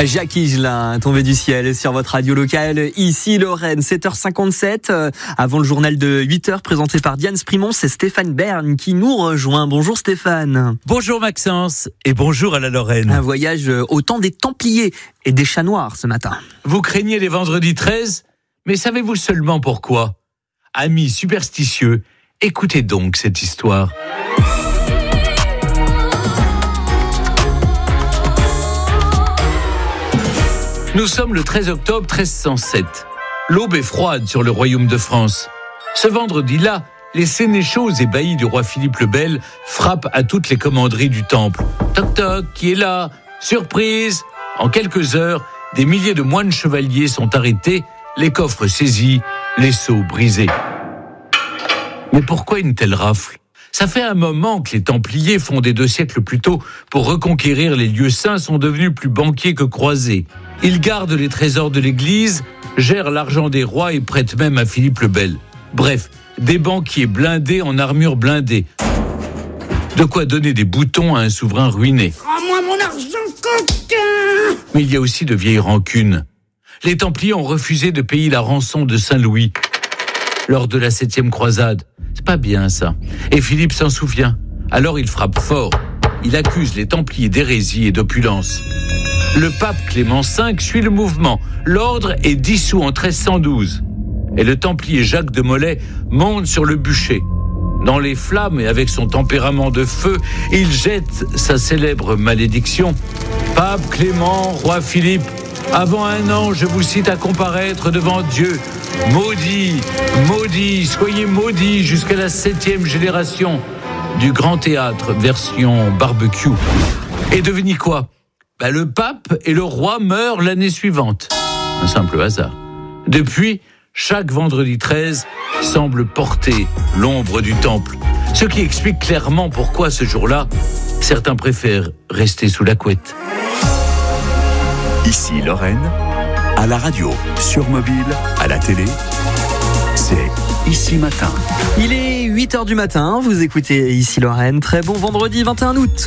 Jacques Higelin, tombé du ciel sur votre radio locale, ici Lorraine, 7h57. Avant le journal de 8h présenté par Diane Sprimont, c'est Stéphane Bern qui nous rejoint. Bonjour Stéphane. Bonjour Maxence et bonjour à la Lorraine. Un voyage au temps des Templiers et des Chats Noirs ce matin. Vous craignez les vendredis 13, mais savez-vous seulement pourquoi ? Amis superstitieux, écoutez donc cette histoire. Nous sommes le 13 octobre 1307. L'aube est froide sur le royaume de France. Ce vendredi-là, les sénéchaux et baillis du roi Philippe le Bel frappent à toutes les commanderies du temple. Toc toc, qui est là ? Surprise ! En quelques heures, des milliers de moines chevaliers sont arrêtés, les coffres saisis, les sceaux brisés. Mais pourquoi une telle rafle ? Ça fait un moment que les Templiers, fondés 2 siècles plus tôt pour reconquérir les lieux saints, sont devenus plus banquiers que croisés. Ils gardent les trésors de l'Église, gèrent l'argent des rois et prêtent même à Philippe le Bel. Bref, des banquiers blindés en armure blindée. De quoi donner des boutons à un souverain ruiné. Rends-moi mon argent, coquin ! Mais il y a aussi de vieilles rancunes. Les Templiers ont refusé de payer la rançon de Saint-Louis lors de la 7e croisade. C'est pas bien ça. Et Philippe s'en souvient. Alors il frappe fort. Il accuse les Templiers d'hérésie et d'opulence. Le pape Clément V suit le mouvement. L'ordre est dissous en 1312. Et le Templier Jacques de Molay monte sur le bûcher. Dans les flammes et avec son tempérament de feu, il jette sa célèbre malédiction. Pape Clément, roi Philippe, avant 1 an, je vous cite à comparaître devant Dieu. Maudit, maudit, soyez maudits jusqu'à la 7e génération du Grand Théâtre, version barbecue. Et devinez quoi ? Le pape et le roi meurent l'année suivante. Un simple hasard. Depuis, chaque vendredi 13 semble porter l'ombre du temple. Ce qui explique clairement pourquoi ce jour-là, certains préfèrent rester sous la couette. Ici Lorraine, à la radio, sur mobile, à la télé, c'est Ici Matin. Il est 8h du matin, vous écoutez Ici Lorraine. Très bon vendredi 21 août.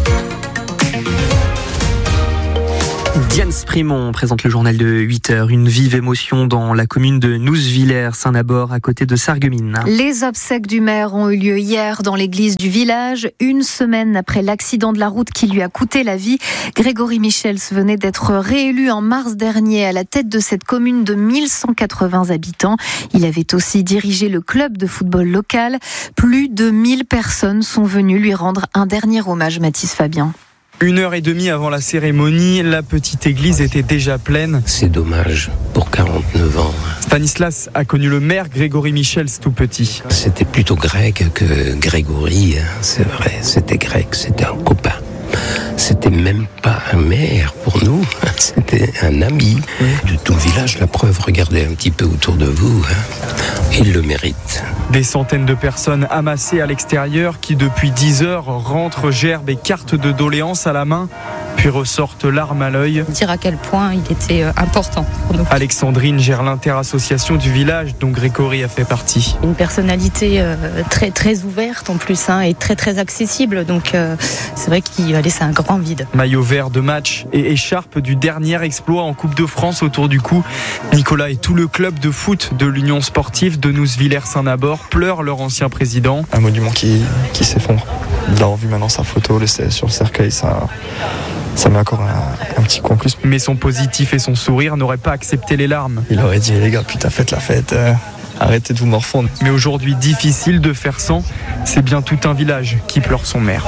Diane Sprimont présente le journal de 8h. Une vive émotion dans la commune de Nouzvillers-Saint-Nabord, à côté de Sarreguemines. Les obsèques du maire ont eu lieu hier dans l'église du village. 1 semaine après l'accident de la route qui lui a coûté la vie, Grégory Michels venait d'être réélu en mars dernier à la tête de cette commune de 1180 habitants. Il avait aussi dirigé le club de football local. Plus de 1000 personnes sont venues lui rendre un dernier hommage, Mathis Fabien. 1h30 avant la cérémonie, la petite église était déjà pleine. C'est dommage, pour 49 ans. Stanislas a connu le maire Grégory Michels tout petit. C'était plutôt grec que Grégory, c'est vrai, c'était grec, c'était un copain. C'était même pas un maire pour nous, c'était un ami de tout le village. La preuve, regardez un petit peu autour de vous, il le mérite. Des centaines de personnes amassées à l'extérieur qui depuis 10 heures rentrent gerbes et cartes de doléances à la main, puis ressortent larmes à l'œil. Dire à quel point il était important pour nous. Alexandrine gère l'inter-association du village dont Grégory a fait partie. Une personnalité très très ouverte en plus et très très accessible, donc c'est vrai qu'il a laissé un grand vide. Maillot vert de match et écharpe du dernier exploit en Coupe de France autour du cou. Nicolas et tout le club de foot de l'Union sportive de Nouzvillers-Saint-Nabord pleurent leur ancien président. Un monument qui s'effondre. D'avoir vu maintenant sa photo sur le cercueil, ça met encore un petit coup en plus. Mais son positif et son sourire n'auraient pas accepté les larmes. Il aurait dit, les gars, putain, faites la fête, arrêtez de vous morfondre. Mais aujourd'hui, difficile de faire sans, c'est bien tout un village qui pleure son maire.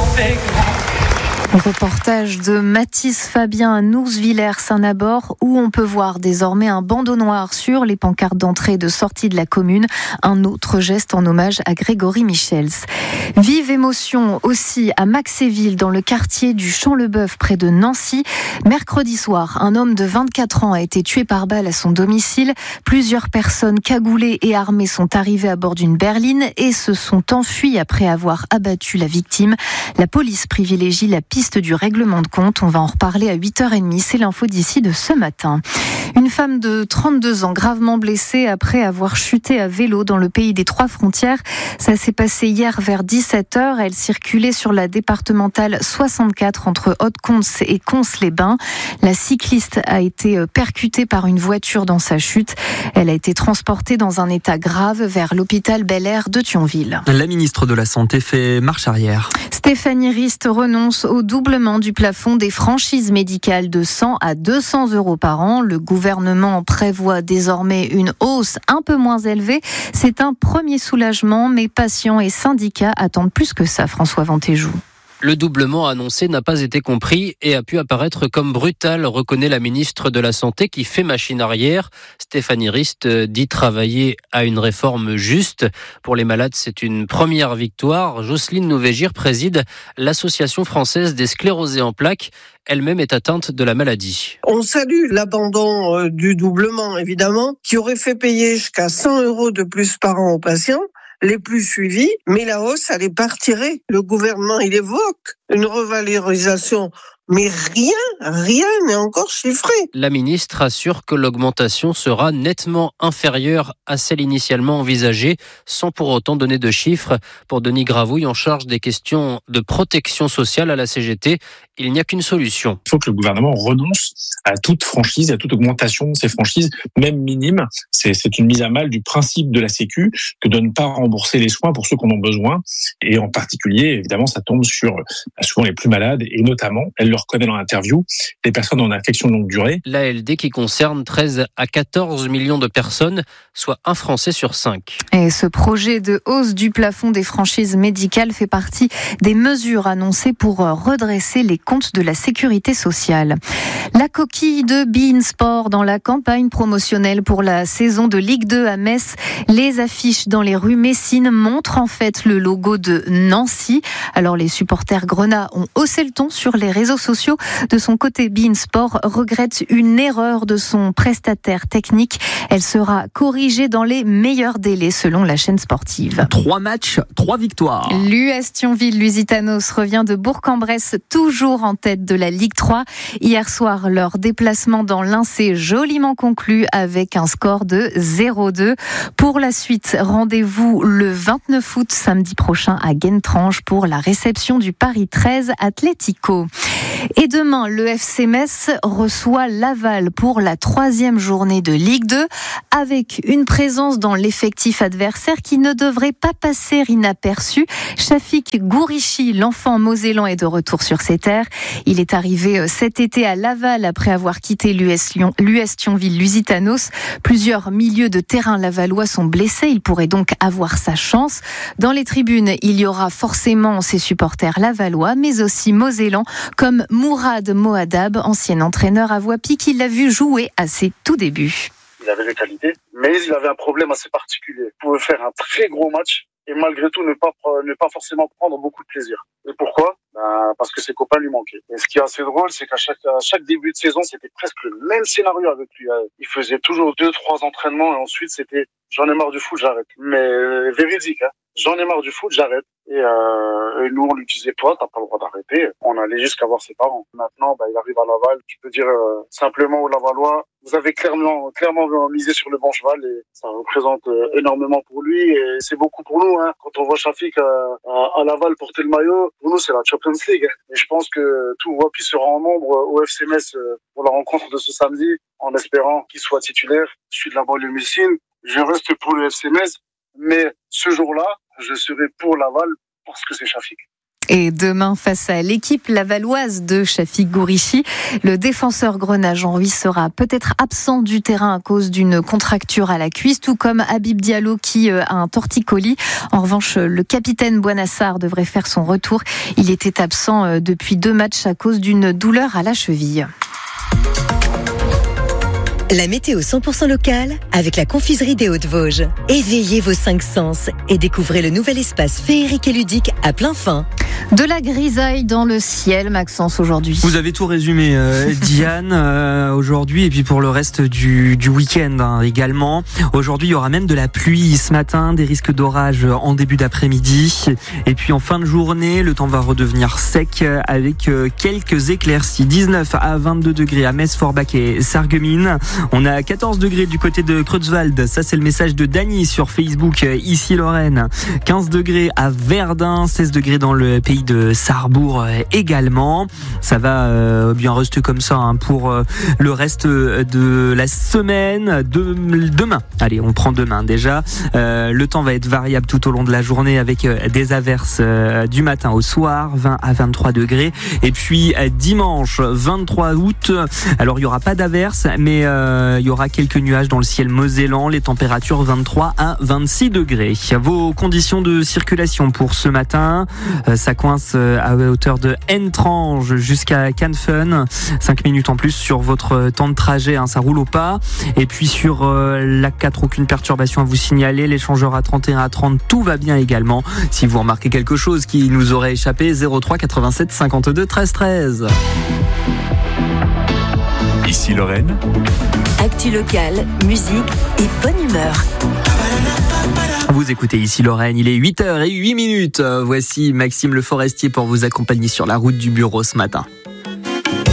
Reportage de Mathis Fabien à Nouzvillers-Saint-Nabord, où on peut voir désormais un bandeau noir sur les pancartes d'entrée et de sortie de la commune. Un autre geste en hommage à Grégory Michels. Vive émotion aussi à Maxéville, dans le quartier du Champ-le-Bœuf, près de Nancy. Mercredi soir, un homme de 24 ans a été tué par balle à son domicile. Plusieurs personnes cagoulées et armées sont arrivées à bord d'une berline et se sont enfuies après avoir abattu la victime. La police privilégie la piste piste du règlement de compte. On va en reparler à 8h30. C'est l'info d'ici de ce matin. Une femme de 32 ans gravement blessée après avoir chuté à vélo dans le pays des Trois Frontières. Ça s'est passé hier vers 17h. Elle circulait sur la départementale 64 entre Haute-Conce et Conce-les-Bains. La cycliste a été percutée par une voiture dans sa chute. Elle a été transportée dans un état grave vers l'hôpital Bel-Air de Thionville. La ministre de la Santé fait marche arrière. Stéphanie Rist renonce au doublement du plafond des franchises médicales de 100 à 200 € par an. Le gouvernement prévoit désormais une hausse un peu moins élevée. C'est un premier soulagement, mais patients et syndicats attendent plus que ça, François Ventéjou. Le doublement annoncé n'a pas été compris et a pu apparaître comme brutal, reconnaît la ministre de la Santé qui fait machine arrière. Stéphanie Rist dit travailler à une réforme juste. Pour les malades, c'est une première victoire. Jocelyne Nouvégir préside l'Association française des sclérosés en plaques. Elle-même est atteinte de la maladie. On salue l'abandon du doublement, évidemment, qui aurait fait payer jusqu'à 100 € de plus par an aux patients les plus suivis, mais la hausse, elle est pas retirée. Le gouvernement, il évoque une revalorisation, mais rien n'est encore chiffré. La ministre assure que l'augmentation sera nettement inférieure à celle initialement envisagée, sans pour autant donner de chiffres. Pour Denis Gravouille, en charge des questions de protection sociale à la CGT, il n'y a qu'une solution. Il faut que le gouvernement renonce à toute franchise, à toute augmentation de ces franchises, même minimes. C'est une mise à mal du principe de la Sécu que de ne pas rembourser les soins pour ceux qui en ont besoin. Et en particulier, évidemment, ça tombe sur souvent les plus malades et notamment, elle le reconnaît dans l'interview, les personnes en affection de longue durée. L'ALD qui concerne 13 à 14 millions de personnes, soit un Français sur 5. Et ce projet de hausse du plafond des franchises médicales fait partie des mesures annoncées pour redresser les comptes de la sécurité sociale. La coquille de beIN Sport dans la campagne promotionnelle pour la saison de Ligue 2 à Metz. Les affiches dans les rues messines montrent en fait le logo de Nancy. Alors les supporters grenats ont haussé le ton sur les réseaux sociaux. De son côté, beIN Sport regrette une erreur de son prestataire technique. Elle sera corrigée dans les meilleurs délais selon la chaîne sportive. 3 matchs, 3 victoires. L'US Thionville-Lusitanos revient de Bourg-en-Bresse, toujours en tête de la Ligue 3. Hier soir, leur déplacement dans l'Ain s'est joliment conclu avec un score de 0-2. Pour la suite, rendez-vous le 29 août, samedi prochain à Guentrange pour la réception du Paris 13 Atlético. Et demain, le FC Metz reçoit Laval pour la 3e journée de Ligue 2 avec une présence dans l'effectif adversaire qui ne devrait pas passer inaperçue. Shafik Gourichi, l'enfant mosellan, est de retour sur ses terres. Il est arrivé cet été à Laval après avoir quitté l'US Thionville-Lusitanos. Plusieurs milieux de terrain lavallois sont blessés. Il pourrait donc avoir sa chance. Dans les tribunes, il y aura forcément ses supporters lavallois, mais aussi mosellans comme Mourad Moadab, ancien entraîneur à Voipy, qui l'a vu jouer à ses tout débuts. Il avait des qualités, mais il avait un problème assez particulier. Il pouvait faire un très gros match et malgré tout ne pas forcément prendre beaucoup de plaisir. Et pourquoi ? Parce que ses copains lui manquaient. Et ce qui est assez drôle, c'est qu'à chaque début de saison, c'était presque le même scénario avec lui. Il faisait toujours 2-3 entraînements et ensuite c'était « j'en ai marre du foot, j'arrête ». Mais véridique, hein. J'en ai marre du foot, j'arrête. Et nous, on lui disait, toi, t'as pas le droit d'arrêter. On allait jusqu'à voir ses parents. Maintenant, il arrive à Laval. Je peux dire simplement aux Lavallois, vous avez clairement misé sur le bon cheval et ça représente énormément pour lui et c'est beaucoup pour nous. Hein. Quand on voit Shafik à Laval porter le maillot, pour nous, c'est la Champions League. Et je pense que tout Voipy sera en nombre au FC Metz pour la rencontre de ce samedi, en espérant qu'il soit titulaire. Je suis de la banlieue messine. Je reste pour le FC Metz. Mais ce jour-là, je serai pour Laval parce que c'est Shafik. Et demain, face à l'équipe lavalloise de Shafik Gourichi, le défenseur grenat Jean-Louis sera peut-être absent du terrain à cause d'une contracture à la cuisse, tout comme Habib Diallo qui a un torticolis. En revanche, le capitaine Boinassar devrait faire son retour. Il était absent depuis 2 matchs à cause d'une douleur à la cheville. La météo 100% locale avec la confiserie des Hauts-de-Vosges. Éveillez vos 5 sens et découvrez le nouvel espace féerique et ludique à plein fin. De la grisaille dans le ciel, Maxence, aujourd'hui. Vous avez tout résumé, Diane, aujourd'hui, et puis pour le reste du week-end également. Aujourd'hui, il y aura même de la pluie ce matin, des risques d'orage en début d'après-midi. Et puis en fin de journée, le temps va redevenir sec avec quelques éclaircies. 19 à 22 degrés à Metz, Forbach et Sarreguemines. On a 14 degrés du côté de Creutzwald. Ça, c'est le message de Dany sur Facebook, ici Lorraine. 15 degrés à Verdun, 16 degrés dans le pays de Sarrebourg également. Ça va bien rester comme ça pour le reste de la semaine. Demain, allez, on prend demain déjà. Le temps va être variable tout au long de la journée avec des averses du matin au soir, 20 à 23 degrés. Et puis dimanche 23 août, alors il n'y aura pas d'averses, mais il y aura quelques nuages dans le ciel mosellan. Les températures 23 à 26 degrés. Vos conditions de circulation pour ce matin, ça coince à hauteur de Entrange jusqu'à Canfun. 5 minutes en plus sur votre temps de trajet, ça roule au pas. Et puis sur l'A4, aucune perturbation à vous signaler. L'échangeur A31, A30, tout va bien également. Si vous remarquez quelque chose qui nous aurait échappé, 03 87 52 13 13. Ici Lorraine. Actu locale, musique et bonne humeur. Vous écoutez ici Lorraine, il est 8h08. Voici Maxime Le Forestier pour vous accompagner sur la route du bureau ce matin.